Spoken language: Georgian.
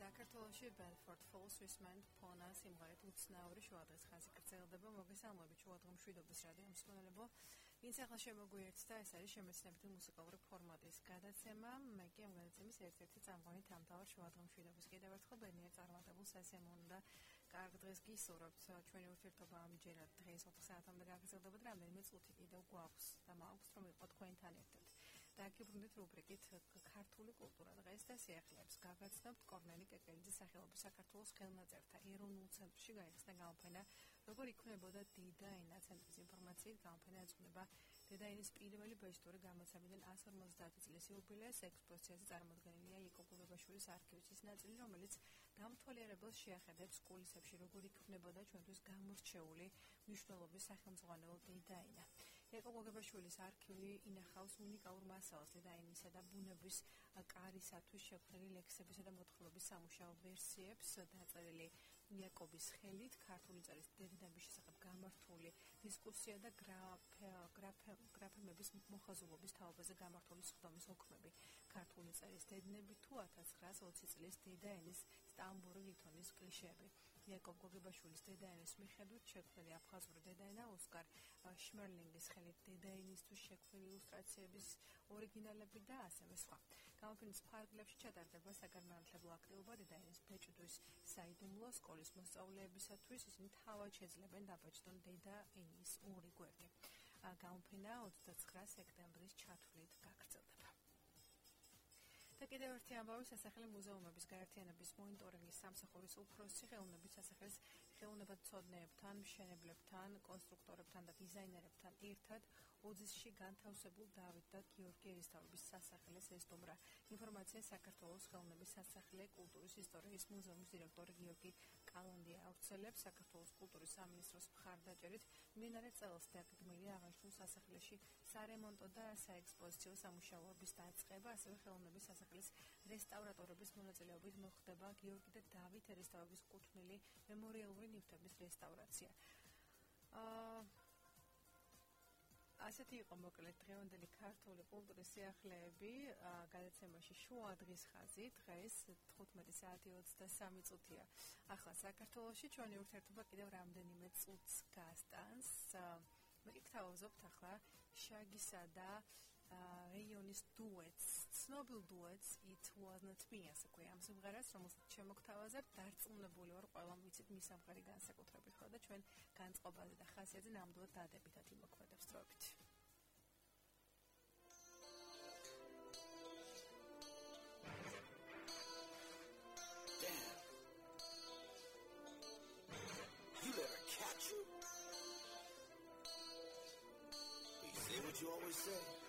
საქართველოში Belfort Falls-ის მენფონა სიმღერით უცნაური შუადღის ხაზი გრძელდება მოგესალმებით შუადღე მშვიდობის რადიო მსმენელებო. ვინც ახლა შემოგვიერთს და ეს არის შემეცნებითი მუსიკალური ფორმატის გადაცემა. მე კი ამ გადაცემის ერთ-ერთი წამყვანი თამთავარ შუადღე მშვიდობის კიდევ ერთხელ ბედნიერ წარმატებულ სესიამ და კარგ დღეს გისურვებთ. ჩვენი ურთიერთობა ამჯერად დღეს 4 საათამდე გაგრძელდება და რამდენიმე წუთი კიდევ გვაქვს და მაქვს რომ ვიყოთ თქვენთან ერთად. დაგიბრუნდით რუბრიკით ქართული კულტურა დღეს და სიახლეებს გაგაცნობთ კორნელი კეკელიძის სახელობის საქართველოს ხელნაწერთა ეროვნულ ცენტრში გაიხსნა გამოფენა როგორ იქმნებოდა დედაენა ცენტრის ინფორმაციით გამოფენა ეძღვნება დედაენის პირველი ბეჭდური გამოცემიდან 150 წლის იუბილეას ექსპოზიციაზე წარმოდგენილია იკო გუგებაშვილის არქივის ის ნაწილი რომელიც დამთვალიერებელს შეახედებს კულისებში როგორ იქმნებოდა ჩვენთვის გამორჩეული მნიშვნელობის სახელმძღვანელო დედაენა. ეკო გუგებაშვილის არქივი ინახავს უნიკალურ მასალას დედაენისა და ბუნების კარისათვის შექმნილი ლექსებისა და მოთხრობების სამუშაო ვერსიებს დაწერილი იაკობის ხელით ქართული წერის დედნების შესახებ გამართული დისკუსია და გრაფემების მოხაზულობის თაობაზე გამართული სხდომის ოქმები ქართული წერის დედნები თუ 1920 წლის დედაენის სტამბური ლითონის კლიშეები. იაკობ გოგებაშვილის დედაენის მიხედვით შექმნილი აფხაზური დედაენა ოსკარ შმერლინგის ხელით დედაენისთვის შექმნილი ილუსტრაციების ორიგინალები და ასევე სხვა. გამოფენის ფარგლებში ჩატარდება საგანმანათლებლო აქტივობა დედაენის ბეჭდვის საიდუმლო სკოლის მოსწავლეებისათვის ისინი თავად შეძლებენ დაბეჭდონ დედაენის ორი გვერდი. გამოფენა 29 სექტემბრის ჩათვლით გაგრძელდება. და კიდევ ერთი ამბავი სასახლე მუზეუმების გაერთიანების მონიტორინგის სამსახურის უფროსი ხელოვნების სასახლის ხელოვნებათმცოდნეებთან, მშენებლებთან, კონსტრუქტორებთან და დიზაინერებთან ერთად ოძისში განთავსებულ დავით და გიორგი ერისთავების სასახლეს ესტუმრა. ინფორმაცია საქართველოს ხელოვნების სასახლე კულტურის ისტორიის მუზეუმის დირექტორი გიორგი კალანდია ავრცელებს. საქართველოს კულტურის სამინისტროს მხარდაჭერით მიმდინარე წელს დაგეგმილი აღნიშნულ სასახლეში სარემონტო და საექსპოზიციო სამუშაოების დაწყება, ასევე ხელოვნების სასახლის რესტავრატორების მონაწილეობით მოხდება გიორგი და დავით ერისთავების კუთვნილი მემორიალური ნივთების რესტავრაცია. ასეთი იყო მოკლედ დღევანდელი ქართული კულტურის სიახლეები გადაცემაში შუადღის ხაზი დღეს 15 საათი 23 წუთია. ახლა საქართველოში ჩვენი ურთიერთობა კიდევ რამდენიმე წუთს გასტანს. მე გთავაზობთ ახლა შაგისა და რაიონის დუეტს, ცნობილ დუეტს It Was Not Me, ასე ქვია ამ სიმღერას, რომელსაც შემოგთავაზებთ. დარწმუნებული ვარ, ყველამ ვიცით მის სამყარო განსაკუთრებით ხო და ჩვენ განწყობაზე და ხასიათზე ნამდვილად დადებითად იმოქმედებს დროებით. You let her catch you? You say what you always say.